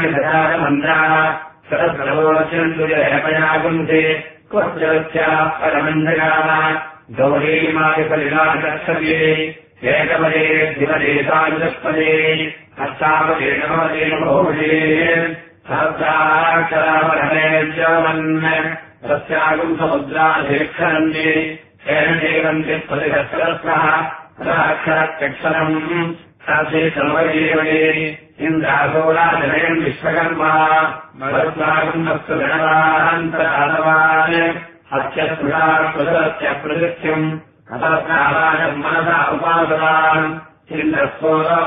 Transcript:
मन्त्राः सरस्वरोचन्दुजयपयागुन्धे क्वश्चरस्या परमन्धगाः गौरीमायफलिलागच्छते एकपदे दिवदेशायुष्पदे हस्तापदे नवदे बहुदे सहस्राक्षरावरणेज्यवन् तस्यागुम् समुद्राधीक्षरन्ति तेन देवन्ति प्रतिहस्रस्नः अक्षरक्षरम् साधे सर्वजीवने इन्द्रासोराजनयन् विश्वकर्मा भरत्वागुण्डस्तु गणवान्तरालवान् हत्यस्मृतात्मसस्य प्रकृत्यम् अतस्नावानम् मनसा उपासनान् इन्द्रस्वोर